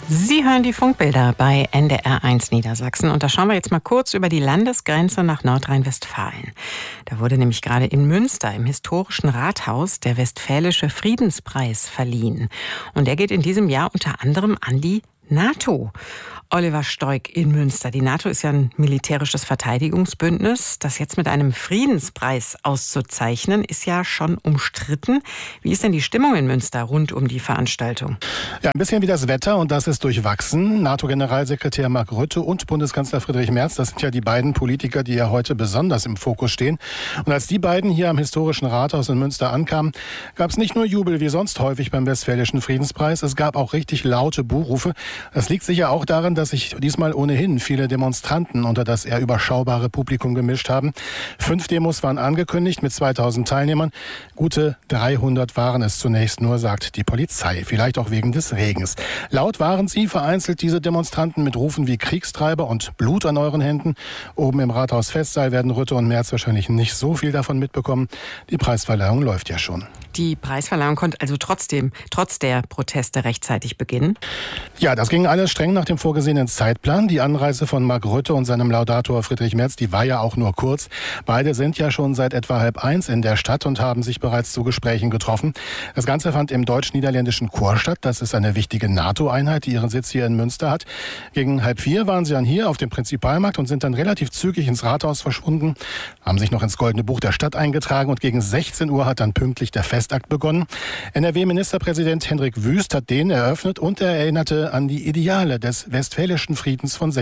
Sie hören die Funkbilder bei NDR1 Niedersachsen und da schauen wir jetzt mal kurz über die Landesgrenze nach Nordrhein-Westfalen. Da wurde nämlich gerade in Münster im historischen Rathaus der Westfälische Friedenspreis verliehen. Und der geht in diesem Jahr unter anderem an die NATO. Oliver Stoik in Münster. Die NATO ist ja ein militärisches Verteidigungsbündnis. Das jetzt mit einem Friedenspreis auszuzeichnen, ist ja schon umstritten. Wie ist denn die Stimmung in Münster rund um die Veranstaltung? Ja, ein bisschen wie das Wetter und das ist durchwachsen. NATO-Generalsekretär Mark Rutte und Bundeskanzler Friedrich Merz, das sind ja die beiden Politiker, die ja heute besonders im Fokus stehen. Und als die beiden hier am historischen Rathaus in Münster ankamen, gab es nicht nur Jubel wie sonst häufig beim Westfälischen Friedenspreis, es gab auch richtig laute Buhrufe. Das liegt sicher auch daran, dass sich diesmal ohnehin viele Demonstranten unter das eher überschaubare Publikum gemischt haben. 5 Demos waren angekündigt mit 2000 Teilnehmern. Gute 300 waren es zunächst nur, sagt die Polizei. Vielleicht auch wegen des Regens. Laut waren sie, vereinzelt diese Demonstranten mit Rufen wie Kriegstreiber und Blut an euren Händen. Oben im Rathaus-Festsaal werden Rutte und Merz wahrscheinlich nicht so viel davon mitbekommen. Die Preisverleihung läuft ja schon. Die Preisverleihung konnte also trotz der Proteste rechtzeitig beginnen? Ja, das ging alles streng nach dem vorgesehenen Zeitplan. Die Anreise von Mark Rutte und seinem Laudator Friedrich Merz, die war ja auch nur kurz. Beide sind ja schon seit etwa 12:30 in der Stadt und haben sich bereits zu Gesprächen getroffen. Das Ganze fand im deutsch-niederländischen Chor statt. Das ist eine wichtige NATO-Einheit, die ihren Sitz hier in Münster hat. Gegen 3:30 waren sie dann hier auf dem Prinzipalmarkt und sind dann relativ zügig ins Rathaus verschwunden, haben sich noch ins Goldene Buch der Stadt eingetragen und gegen 16 Uhr hat dann pünktlich der Festakt begonnen. NRW-Ministerpräsident Hendrik Wüst hat den eröffnet und er erinnerte an die Ideale des Westfälischen Friedens von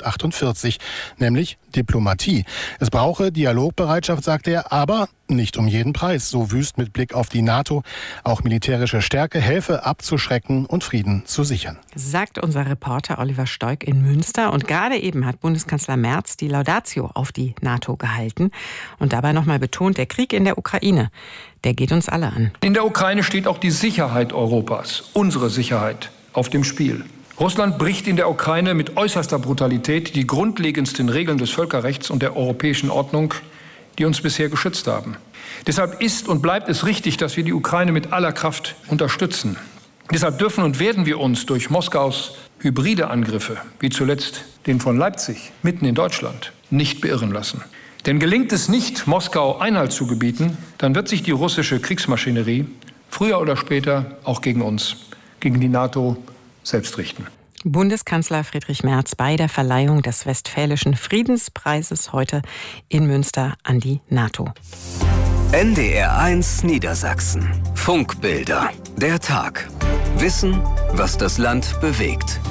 1648, nämlich Diplomatie. Es brauche Dialogbereitschaft, sagte er, aber nicht um jeden Preis, so Wüst mit Blick auf die NATO. Auch militärische Stärke helfe abzuschrecken und Frieden zu sichern. Sagt unser Reporter Oliver Stoik in Münster. Und gerade eben hat Bundeskanzler Merz die Laudatio auf die NATO gehalten und dabei nochmal betont, der Krieg in der Ukraine, der geht uns alle an. In der Ukraine steht auch die Sicherheit Europas, unsere Sicherheit, auf dem Spiel. Russland bricht in der Ukraine mit äußerster Brutalität die grundlegendsten Regeln des Völkerrechts und der europäischen Ordnung, die uns bisher geschützt haben. Deshalb ist und bleibt es richtig, dass wir die Ukraine mit aller Kraft unterstützen. Deshalb dürfen und werden wir uns durch Moskaus hybride Angriffe, wie zuletzt den von Leipzig, mitten in Deutschland, nicht beirren lassen. Denn gelingt es nicht, Moskau Einhalt zu gebieten, dann wird sich die russische Kriegsmaschinerie früher oder später auch gegen uns, gegen die NATO selbst richten. Bundeskanzler Friedrich Merz bei der Verleihung des Westfälischen Friedenspreises heute in Münster an die NATO. NDR1 Niedersachsen. Funkbilder. Der Tag. Wissen, was das Land bewegt.